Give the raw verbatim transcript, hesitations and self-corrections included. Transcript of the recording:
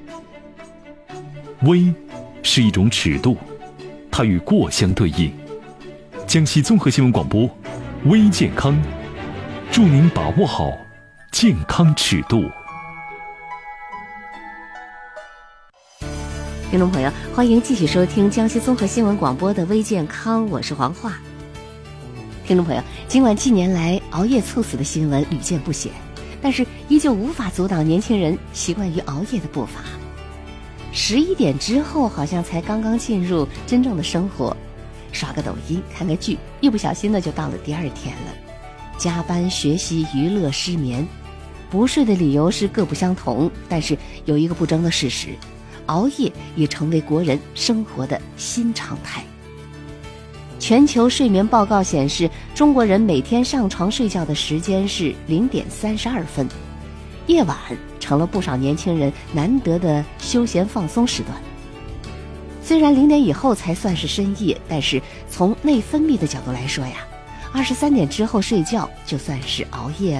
微是一种尺度，它与过相对应。江西综合新闻广播，微健康，祝您把握好健康尺度。 听众朋友，欢迎继续收听江西综合新闻广播的微健康，我是黄华。听众朋友，尽管近年来熬夜猝死的新闻屡见不鲜，但是依旧无法阻挡年轻人习惯于熬夜的步伐。十一点之后，好像才刚刚进入真正的生活，刷个抖音，看个剧，一不小心呢就到了第二天了。加班、学习、娱乐、失眠，不睡的理由是各不相同，但是有一个不争的事实，熬夜也成为国人生活的新常态。全球睡眠报告显示，中国人每天上床睡觉的时间是零点三十二分，夜晚成了不少年轻人难得的休闲放松时段。虽然零点以后才算是深夜，但是从内分泌的角度来说呀，二十三点之后睡觉就算是熬夜